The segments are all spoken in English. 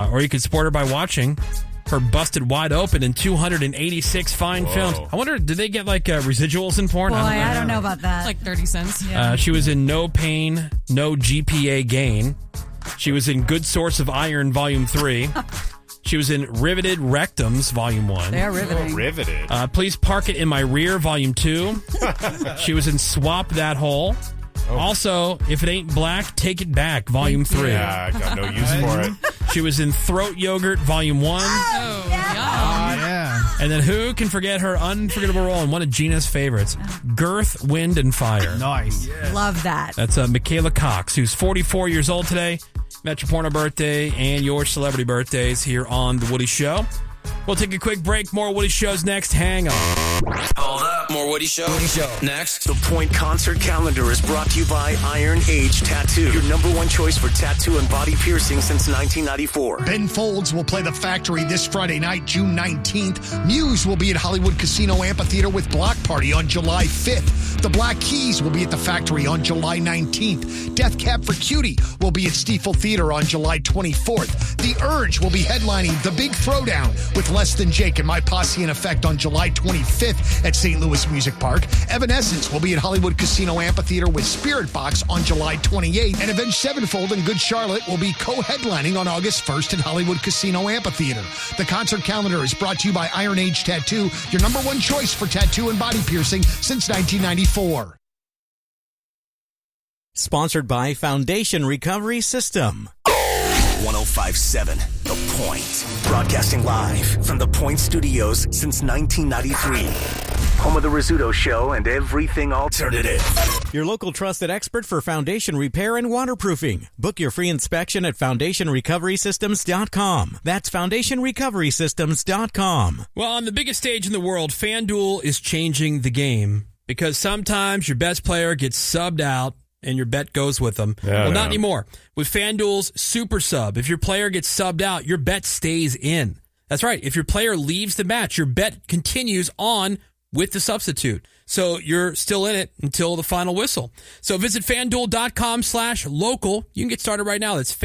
Or you could support her by watching her Busted Wide Open in 286 fine films. I wonder, did they get like residuals in porn? Boy, I don't know about that. Like 30 cents. Yeah. She was in No Pain, No GPA Gain. She was in Good Source of Iron, Volume 3. She was in Riveted Rectums, Volume 1. They are riveting. Riveted. Please Park It in My Rear, Volume 2. She was in Swap That Hole. Also, If It Ain't Black, Take It Back, Volume 3. Yeah, I got no use for it. She was in Throat Yogurt, Volume 1. Oh, yeah. Yeah. And then who can forget her unforgettable role in one of Gina's favorites, Girth, Wind, and Fire. Nice. Love that. That's Michaela Cox, who's 44 years old today. Met your porno birthday and your celebrity birthdays here on The Woody Show. We'll take a quick break. More Woody Shows next. Hang on. Hold up. More Woody Show. Next. The Point Concert Calendar is brought to you by Iron Age Tattoo. Your number one choice for tattoo and body piercing since 1994. Ben Folds will play the Factory this Friday night, June 19th. Muse will be at Hollywood Casino Amphitheater with Block Party on July 5th. The Black Keys will be at the Factory on July 19th. Death Cab for Cutie will be at Stiefel Theater on July 24th. The Urge will be headlining The Big Throwdown with Less Than Jake and My Posse in Effect on July 25th at St. Louis Music Park. Evanescence will be at Hollywood Casino Amphitheater with Spirit Box on July 28th. And Avenged Sevenfold and Good Charlotte will be co-headlining on August 1st at Hollywood Casino Amphitheater. The concert calendar is brought to you by Iron Age Tattoo, your number one choice for tattoo and body piercing since 1994. Sponsored by Foundation Recovery System. 105.7 The Point. Broadcasting live from The Point Studios since 1993. Home of The Rizzuto Show and everything alternative. Your local trusted expert for foundation repair and waterproofing. Book your free inspection at FoundationRecoverySystems.com. That's FoundationRecoverySystems.com. Well, on the biggest stage in the world, FanDuel is changing the game because sometimes your best player gets subbed out and your bet goes with them. Not anymore. With FanDuel's Super Sub, if your player gets subbed out, your bet stays in. That's right. If your player leaves the match, your bet continues on with the substitute. So you're still in it until the final whistle. So visit FanDuel.com/local. You can get started right now. That's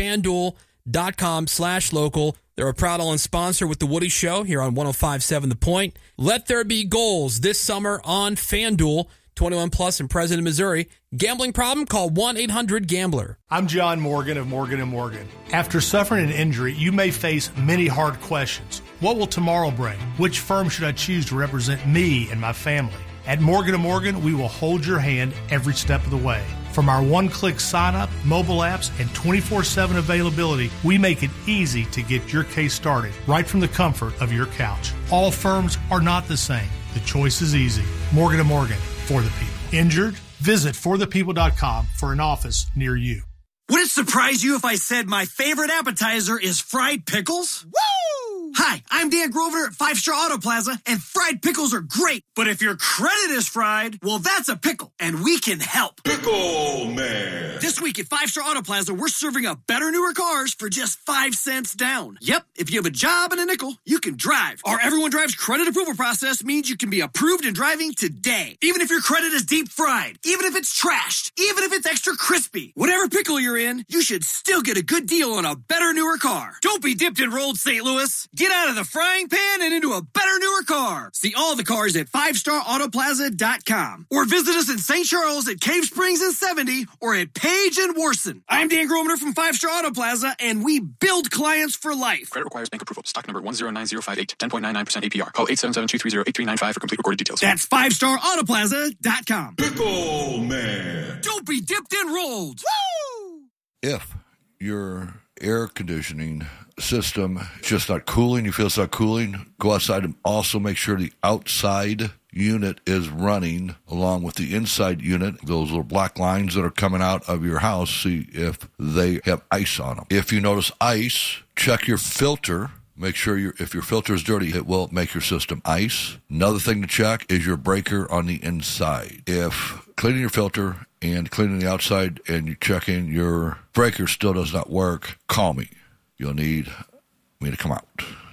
FanDuel.com/local. They're a proud all-in sponsor with The Woody Show here on 105.7 The Point. Let there be goals this summer on FanDuel. 21 plus in President, Missouri. Gambling problem? Call 1-800-GAMBLER. I'm John Morgan of Morgan & Morgan. After suffering an injury, you may face many hard questions. What will tomorrow bring? Which firm should I choose to represent me and my family? At Morgan & Morgan, we will hold your hand every step of the way. From our one-click sign-up, mobile apps, and 24/7 availability, we make it easy to get your case started right from the comfort of your couch. All firms are not the same. The choice is easy. Morgan & Morgan. For the people. Injured? Visit forthepeople.com for an office near you. Would it surprise you if I said my favorite appetizer is fried pickles? Woo! Hi, I'm Dan Grover at 5 Star Auto Plaza, and fried pickles are great. But if your credit is fried, well, that's a pickle, and we can help. Pickle Man. This week at 5 Star Auto Plaza, we're serving up better, newer cars for just 5 cents down. Yep, if you have a job and a nickel, you can drive. Our Everyone Drives credit approval process means you can be approved and driving today. Even if your credit is deep fried, even if it's trashed, even if it's extra crispy, whatever pickle you're in, you should still get a good deal on a better, newer car. Don't be dipped and rolled, St. Louis. Get out of the frying pan and into a better, newer car. See all the cars at 5starautoplaza.com or visit us in St. Charles at Cave Springs and 70 or at Page and Warson. I'm Dan Gromner from 5 Star Auto Plaza, and we build clients for life. Credit requires bank approval. Stock number 109058, 10.99% APR. Call 877-230-8395 for complete recorded details. That's 5starautoplaza.com. Pickle Man. Don't be dipped and rolled. Woo! If your air conditioning system is just not cooling, you feel it's not cooling, go outside and also make sure the outside unit is running along with the inside unit. Those little black lines that are coming out of your house, see if they have ice on them. If you notice ice, check your filter. Make sure if your filter is dirty, it will make your system ice. Another thing to check is your breaker on the inside. If cleaning your filter and cleaning the outside and you checking your breaker still does not work, call me. You'll need me to come out.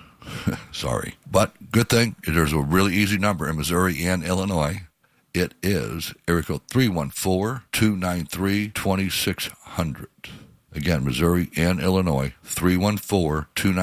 Sorry. But good thing, there's a really easy number in Missouri and Illinois. It is area code 314-293-2600. Again, Missouri and Illinois, 314-293-2600.